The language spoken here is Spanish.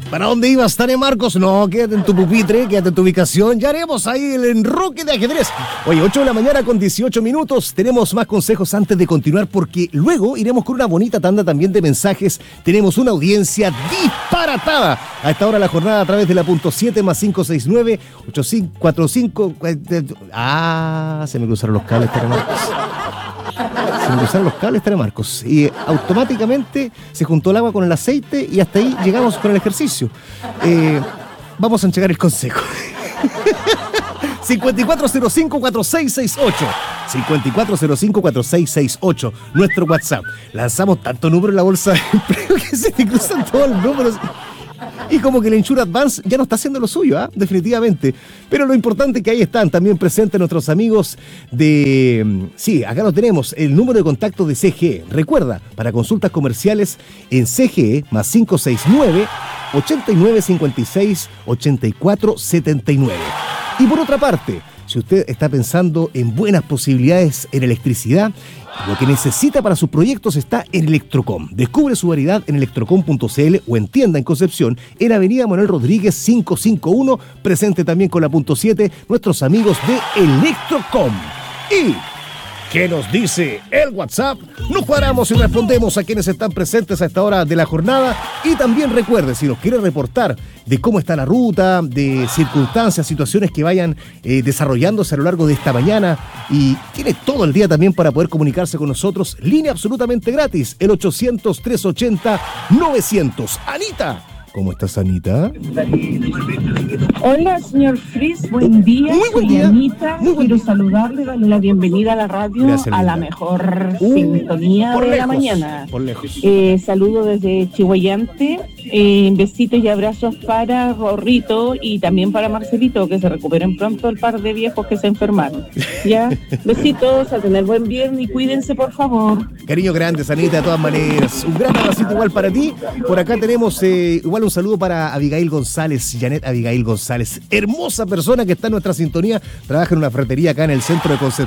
¿Para dónde ibas, Tania Marcos? No, quédate en tu pupitre, quédate en tu ubicación. Ya haremos ahí el enroque de ajedrez. Oye, 8 de la mañana con 18 minutos. Tenemos más consejos antes de continuar porque luego iremos con una bonita tanda también de mensajes. Tenemos una audiencia disparatada a esta hora de la jornada a través de la .7 más 569-8545. Se me cruzaron los cables, Tania Marcos. Tania Marcos. Y automáticamente se juntó el agua con el aceite y hasta ahí llegamos con el ejercicio. Vamos a entregar el consejo. 5405-4668. 5405-4668. Nuestro WhatsApp. Lanzamos tanto número en la bolsa de empleo que se te cruzan todos los números. Y como que el Insure Advance ya no está haciendo lo suyo, definitivamente. Pero lo importante es que ahí están también presentes nuestros amigos de... Sí, acá lo tenemos, el número de contacto de CGE. Recuerda, para consultas comerciales en CGE más 569-8956-8479. Y por otra parte, si usted está pensando en buenas posibilidades en electricidad, lo que necesita para sus proyectos está en Electrocom. Descubre su variedad en electrocom.cl o en tienda en Concepción, en Avenida Manuel Rodríguez 551, presente también con la .7, nuestros amigos de Electrocom. Y... ¿qué nos dice el WhatsApp? Nos paramos y respondemos a quienes están presentes a esta hora de la jornada. Y también recuerde, si nos quiere reportar de cómo está la ruta, de circunstancias, situaciones que vayan desarrollándose a lo largo de esta mañana, y tiene todo el día también para poder comunicarse con nosotros, línea absolutamente gratis, el 800-380-900. Anita, ¿cómo estás, Anita? Hola, señor Fris, buen día. Muy buen soy día. Anita. Quiero saludarle, darle la bienvenida a la radio. Gracias, a la linda. mejor sintonía de la mañana. Por lejos. Saludo desde Chihuayante. Besitos y abrazos para Rorrito y también para Marcelito, que se recuperen pronto el par de viejos que se enfermaron. Ya, besitos, a tener buen viernes y cuídense, por favor. Cariño grande, Anita, de todas maneras. Un gran abracito igual para ti. Por acá tenemos igual un saludo para Abigail González, Janet Abigail González. Hermosa persona que está en nuestra sintonía. Trabaja en una ferretería acá en el centro de Concepción.